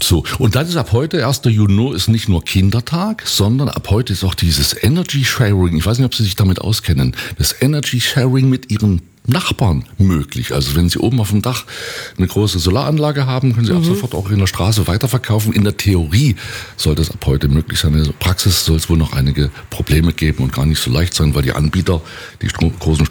So, und dann ist ab heute, 1. Juni, ist nicht nur Kindertag, sondern ab heute ist auch dieses Energy Sharing, ich weiß nicht, ob Sie sich damit auskennen, das Energy Sharing mit Ihren Nachbarn möglich. Also wenn Sie oben auf dem Dach eine große Solaranlage haben, können Sie ab sofort auch in der Straße weiterverkaufen. In der Theorie soll das ab heute möglich sein. In der Praxis soll es wohl noch einige Probleme geben und gar nicht so leicht sein, weil die Anbieter, die großen